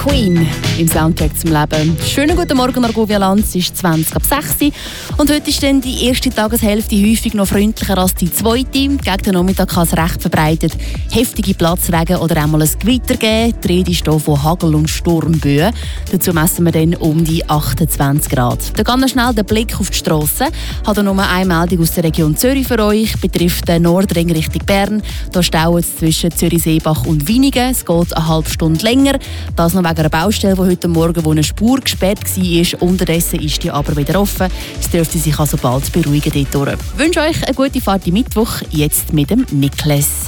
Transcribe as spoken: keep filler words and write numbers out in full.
Queen im Soundtrack zum Leben. Schönen guten Morgen, Argovia Land. Es ist zwanzig ab sechs und heute ist dann die erste Tageshälfte häufig noch freundlicher als die zweite. Gegen den Nachmittag kann es recht verbreitet heftige Platzregen oder einmal ein Gewitter geben. Die Rede ist hier von Hagel- und Sturmböen. Dazu messen wir dann um die achtundzwanzig Grad. Da ganz schnell der Blick auf die Strasse. Ich habe nur eine Meldung aus der Region Zürich für euch. Betrifft den Nordring Richtung Bern. Da staut es zwischen Zürich-Seebach und Winigen. Es geht eine halbe Stunde länger. Das noch wegen einer Baustelle, die heute Morgen wo eine Spur gesperrt war. Unterdessen ist die aber wieder offen. Es dürfte sich also bald beruhigen dort durch. Ich wünsche euch eine gute Fahrt am Mittwoch. Jetzt mit dem Niklas.